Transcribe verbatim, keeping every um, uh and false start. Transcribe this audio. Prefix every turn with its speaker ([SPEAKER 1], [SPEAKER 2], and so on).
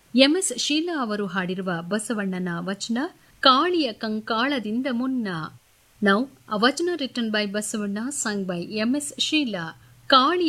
[SPEAKER 1] MS Sheila ಅವರು ಹಾಡಿರುವ ಬಸವಣ್ಣನ ವಚನ ಕಾಳಿಯ ಕಂಕಾಳದಿಂದ ಮುನ್ನ. ನೌ ಅ ವಚನ written by Basavanna, sung by MS Sheila. ಕಾಳಿಯ